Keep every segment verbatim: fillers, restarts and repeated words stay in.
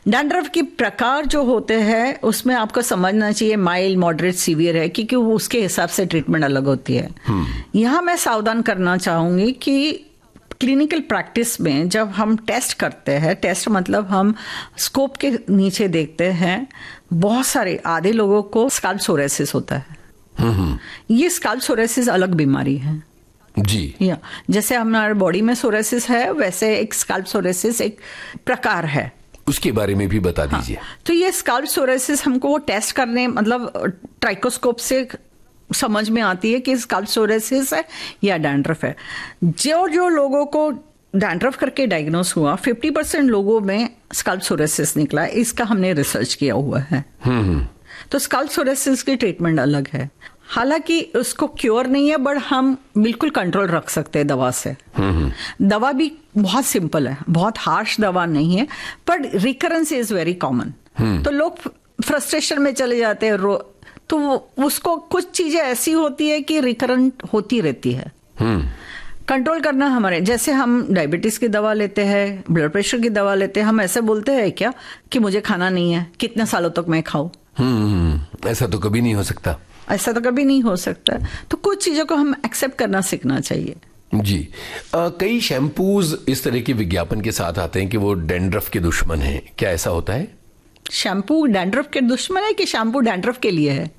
Dandruff के प्रकार जो होते हैं उसमें आपको समझना चाहिए माइल्ड, मॉडरेट, सीवियर है, क्योंकि वो उसके हिसाब से ट्रीटमेंट अलग होती है। यहाँ मैं सावधान करना चाहूंगी कि क्लिनिकल प्रैक्टिस में जब हम टेस्ट करते हैं, टेस्ट मतलब हम स्कोप के नीचे देखते हैं, बहुत सारे आधे लोगों को स्काल्प सोरेसिस होता है। ये स्काल्प सोरेसिस अलग बीमारी है जी। या जैसे हमारे बॉडी में सोरेसिस है, वैसे एक स्काल्प सोरेसिस एक प्रकार है, उसके बारे में भी बता दीजिए। हाँ, तो ये स्काल्प सोरेसिस हमको वो टेस्ट करने मतलब ट्राइकोस्कोप से समझ में आती है कि स्काल्प सोरेसिस है या डैंड्रफ है। जो जो लोगों को डैंड्रफ करके डायग्नोस हुआ, फिफ्टी परसेंट लोगों में स्काल्प सोरेसिस निकला। इसका हमने रिसर्च किया हुआ है। तो स्काल्प सोरेसिस की ट्रीटमेंट अलग है, हालांकि उसको क्योर नहीं है, बट हम बिल्कुल कंट्रोल रख सकते हैं दवा से। दवा भी बहुत सिंपल है, बहुत हार्श दवा नहीं है, पर रिकरेंस इज वेरी कॉमन। तो लोग फ्रस्ट्रेशन में चले जाते हैं, तो उसको कुछ चीजें ऐसी होती है कि रिकरेंट होती रहती है। कंट्रोल करना हमारे, जैसे हम डायबिटीज की दवा लेते हैं, ब्लड प्रेशर की दवा लेते हैं, हम ऐसे बोलते हैं क्या कि मुझे खाना नहीं है, कितने सालों तक मैं खाऊं? हम्म ऐसा तो कभी नहीं हो सकता। ऐसा तो कभी नहीं हो सकता। तो कुछ चीजों को हम एक्सेप्ट करना सीखना चाहिए। जी। आ, कई शैम्पूज इस तरह के विज्ञापन के साथ आते हैं कि वो डैंड्रफ के दुश्मन हैं, क्या ऐसा होता है? शैम्पू डैंड्रफ के दुश्मन है कि शैम्पू डैंड्रफ के लिए है?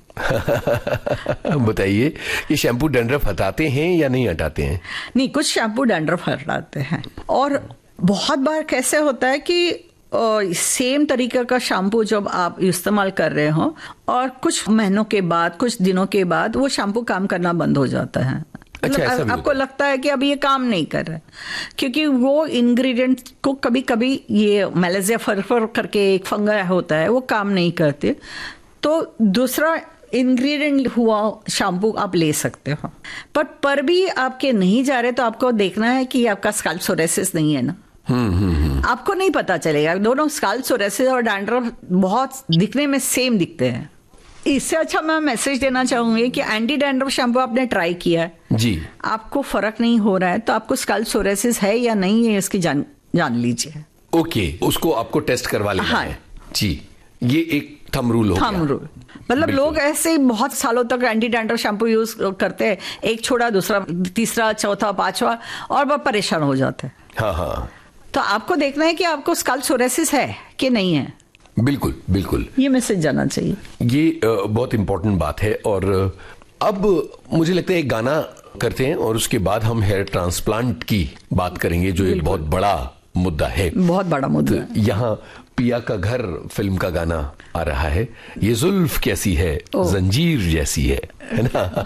बताइए कि शैम्पू डैंड्रफ हटाते हैं या नहीं हटाते हैं? नहीं, कुछ शैम्पू डैंड्रफ हटाते हैं, और बहुत बार कैसे होता है कि सेम तरीके का शैम्पू जब आप इस्तेमाल कर रहे हो और कुछ महीनों के बाद, कुछ दिनों के बाद वो शैम्पू काम करना बंद हो जाता है। अच्छा, मतलब आपको लगता है कि अब ये काम नहीं कर रहा है, क्योंकि वो इंग्रेडिएंट को कभी कभी ये मेलेजिया फरफर करके एक फंगा होता है, वो काम नहीं करते, तो दूसरा इंग्रेडिएंट हुआ शैम्पू आप ले सकते हो। पर पर भी आपके नहीं जा रहे, तो आपको देखना है कि आपका स्काल्प सोरेसिस नहीं है ना। हम्म हम्म आपको नहीं पता चलेगा। दोनों स्काल्प सोरेसिस और डैंड्रफ बहुत दिखने में सेम दिखते हैं। इससे अच्छा मैं मैसेज देना चाहूंगी कि एंटी डैंड्रफ शैम्पू आपने ट्राई किया है जी, आपको फर्क नहीं हो रहा है, तो आपको स्काल्प सोरेसिस है या नहीं है इसकी जान जान लीजिए। ओके, उसको आपको टेस्ट करवा लेना हाँ। है जी। ये एक थंब रूल हो थंब रूल मतलब लोग ऐसे ही बहुत सालों तक एंटी डैंड्रफ शैम्पू यूज करते हैं, एक छोड़ा दूसरा तीसरा चौथा पांचवा, और बहुत परेशान हो जाते हैं। हाँ हाँ, तो आपको देखना है कि आपको स्काल्प सोरेसिस है कि नहीं है। बिल्कुल बिल्कुल, ये मैसेज जाना चाहिए। ये बहुत इंपॉर्टेंट बात है। और अब मुझे लगता है एक गाना करते हैं और उसके बाद हम हेयर ट्रांसप्लांट की बात करेंगे, जो एक बहुत बड़ा मुद्दा है। बहुत बड़ा मुद्दा है। यहाँ पिया का घर फिल्म का गाना आ रहा है, ये जुल्फ कैसी है जंजीर जैसी है, है ना?